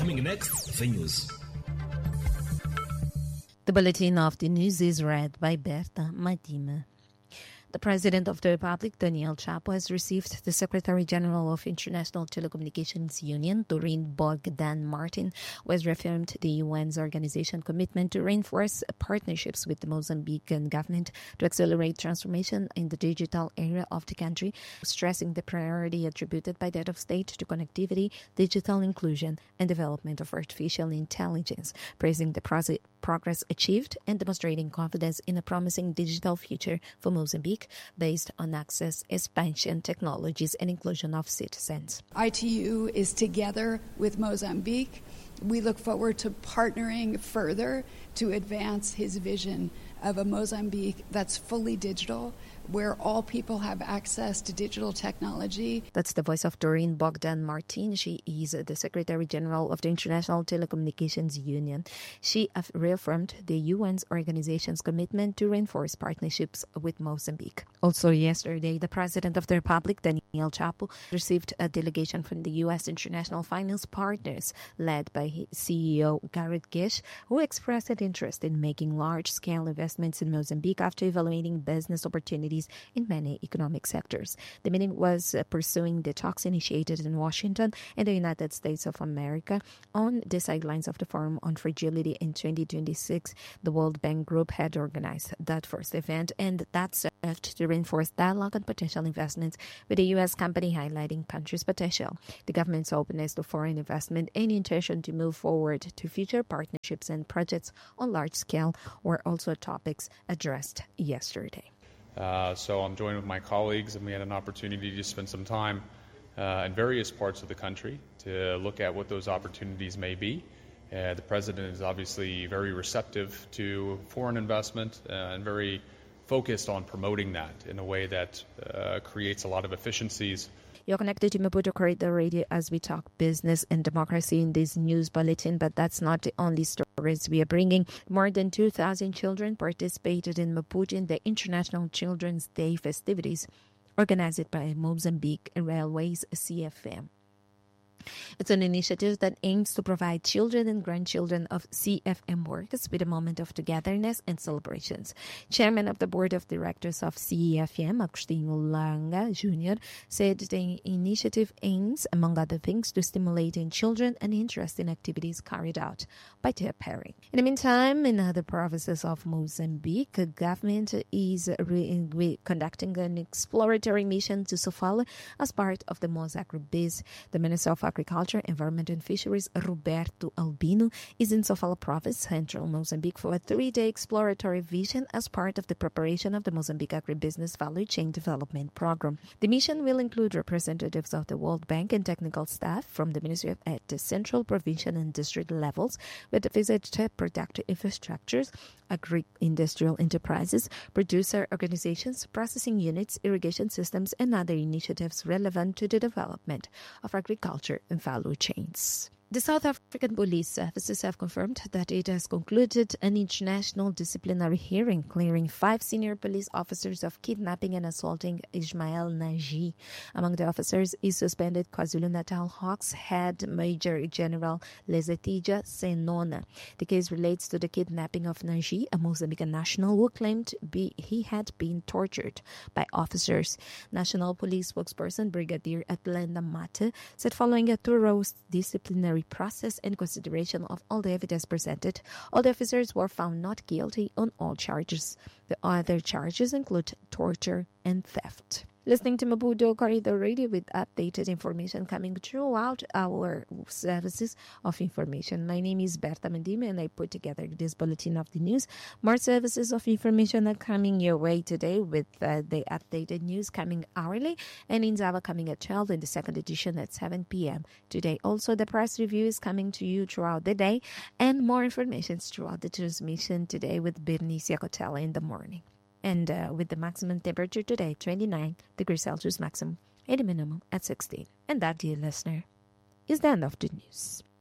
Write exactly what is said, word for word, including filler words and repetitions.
Coming next, the news. The bulletin of the news is read by Berta Madima. The President of the Republic, Daniel Chapo, has received the Secretary General of International Telecommunications Union, Doreen Bogdan Martin, who has reaffirmed the U N's organization commitment to reinforce partnerships with the Mozambican government to accelerate transformation in the digital area of the country, stressing the priority attributed by the head of state to connectivity, digital inclusion, and development of artificial intelligence, praising the pro- progress achieved and demonstrating confidence in a promising digital future for Mozambique, based on access, expansion, technologies, and inclusion of citizens. I T U is together with Mozambique. We look forward to partnering further to advance his vision of a Mozambique that's fully digital, where all people have access to digital technology. That's the voice of Doreen Bogdan Martin. She is the Secretary General of the International Telecommunications Union. She reaffirmed the U N's organization's commitment to reinforce partnerships with Mozambique. Also yesterday, the President of the Republic, Daniel Chapo, received a delegation from the U S International Finance Partners, led by C E O Garrett Gish, who expressed an interest in making large-scale investments in Mozambique after evaluating business opportunities in many economic sectors. The meeting was uh, pursuing the talks initiated in Washington and the United States of America on the sidelines of the Forum on Fragility in twenty twenty-six. The World Bank Group had organized that first event, and that served to reinforce dialogue on potential investments with the U S company, highlighting country's potential, the government's openness to foreign investment, and intention to move forward to future partnerships and projects on large scale were also topics addressed yesterday. Uh, so I'm joined with my colleagues, and we had an opportunity to spend some time uh, in various parts of the country to look at what those opportunities may be. Uh, the President is obviously very receptive to foreign investment uh, and very focused on promoting that in a way that uh, creates a lot of efficiencies. You're connected to Maputo Corridor Radio as we talk business and democracy in this news bulletin, but that's not the only stories we are bringing. More than two thousand children participated in Maputo in the International Children's Day festivities organized by Mozambique Railways C F M. It's an initiative that aims to provide children and grandchildren of C F M workers with a moment of togetherness and celebrations. Chairman of the Board of Directors of C F M, Agostinho Langa Junior, said the initiative aims, among other things, to stimulate in children an interest in activities carried out by their parents. In the meantime, in other provinces of Mozambique, the government is re- re- conducting an exploratory mission to Sofala as part of the Mozagribiz. The Minister of Agriculture, Environment and Fisheries, Roberto Albino, is in Sofala Province, central Mozambique, for a three-day exploratory vision as part of the preparation of the Mozambique Agribusiness Value Chain Development Program. The mission will include representatives of the World Bank and technical staff from the Ministry at the central, provincial, and district levels, with a visit to productive infrastructures, agri-industrial enterprises, producer organizations, processing units, irrigation systems, and other initiatives relevant to the development of agriculture and value chains. The South African Police Services have confirmed that it has concluded an international disciplinary hearing clearing five senior police officers of kidnapping and assaulting Ismail Naji. Among the officers is suspended KwaZulu-Natal Hawks head Major General Lezetija Senona. The case relates to the kidnapping of Naji, a Mozambican national who claimed be, he had been tortured by officers. National Police spokesperson Brigadier Atlanta Mate said following a thorough disciplinary process and consideration of all the evidence presented, all the officers were found not guilty on all charges. The other charges include torture and theft. Listening to Maputo Corridor Radio with updated information coming throughout our services of information. My name is Berta Mendime and I put together this bulletin of the news. More services of information are coming your way today with uh, the updated news coming hourly, and in Zava coming at twelve in the second edition at seven p.m. Today also the press review is coming to you throughout the day, and more information throughout the transmission today with Bernice Cotella in the morning. And uh, with the maximum temperature today, twenty-nine degrees Celsius maximum, and the minimum at sixteen. And that, dear listener, is the end of the news.